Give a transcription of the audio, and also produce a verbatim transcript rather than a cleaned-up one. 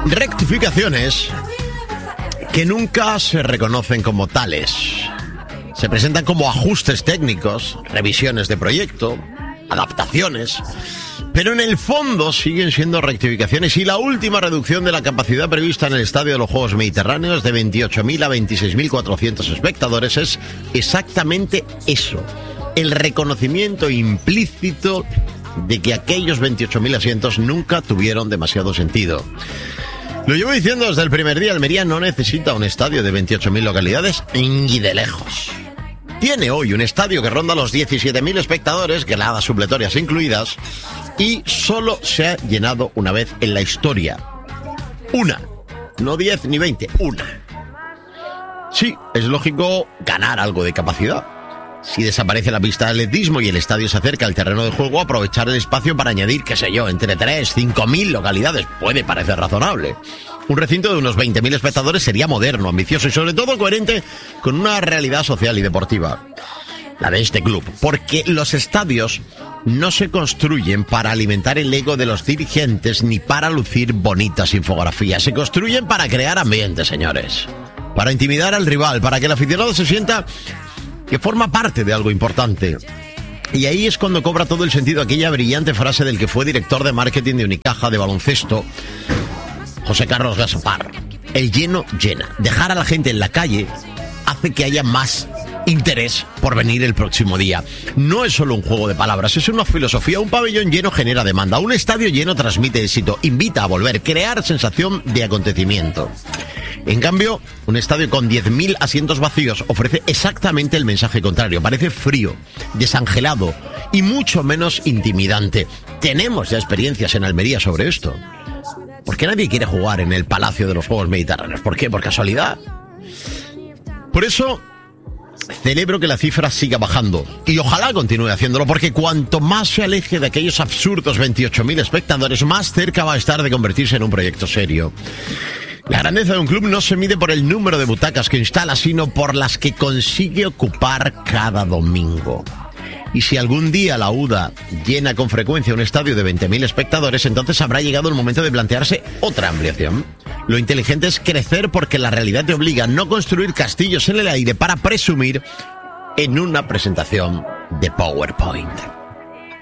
Rectificaciones que nunca se reconocen como tales. Se presentan como ajustes técnicos, revisiones de proyecto, adaptaciones, pero en el fondo siguen siendo rectificaciones, y la última reducción de la capacidad prevista en el Estadio de los Juegos Mediterráneos de veintiocho mil a veintiséis mil cuatrocientos espectadores es exactamente eso, el reconocimiento implícito de que aquellos veintiocho mil asientos nunca tuvieron demasiado sentido. Lo llevo diciendo desde el primer día, Almería no necesita un estadio de veintiocho mil localidades ni de lejos. Tiene hoy un estadio que ronda los diecisiete mil espectadores, gradas supletorias incluidas, y solo se ha llenado una vez en la historia. Una. No diez ni veinte, una. Sí, es lógico ganar algo de capacidad. Si desaparece la pista de atletismo y el estadio se acerca al terreno de juego, aprovechar el espacio para añadir, qué sé yo, entre tres, cinco mil localidades puede parecer razonable. Un recinto de unos veinte mil espectadores sería moderno, ambicioso y sobre todo coherente con una realidad social y deportiva, la de este club, porque los estadios no se construyen para alimentar el ego de los dirigentes ni para lucir bonitas infografías, se construyen para crear ambiente, señores, para intimidar al rival, para que el aficionado se sienta que forma parte de algo importante. Y ahí es cuando cobra todo el sentido aquella brillante frase del que fue director de marketing de Unicaja de baloncesto, José Carlos Gaspar: el lleno llena. Dejar a la gente en la calle hace que haya más interés por venir el próximo día. No es solo un juego de palabras, es una filosofía. Un pabellón lleno genera demanda, un estadio lleno transmite éxito, invita a volver, crear sensación de acontecimiento. En cambio, un estadio con diez mil asientos vacíos ofrece exactamente el mensaje contrario. Parece frío, desangelado y mucho menos intimidante. Tenemos ya experiencias en Almería sobre esto. ¿Por qué nadie quiere jugar en el Palacio de los Juegos Mediterráneos? ¿Por qué? ¿Por casualidad? Por eso celebro que la cifra siga bajando y ojalá continúe haciéndolo, porque cuanto más se aleje de aquellos absurdos veintiocho mil espectadores, más cerca va a estar de convertirse en un proyecto serio. La grandeza de un club no se mide por el número de butacas que instala, sino por las que consigue ocupar cada domingo. Y si algún día la U D A llena con frecuencia un estadio de veinte mil espectadores, entonces habrá llegado el momento de plantearse otra ampliación. Lo inteligente es crecer, porque la realidad te obliga a no construir castillos en el aire para presumir en una presentación de PowerPoint.